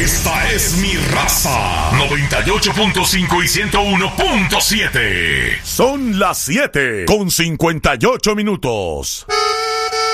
Esta es mi raza. 98.5 y 101.7. Son las 7:58.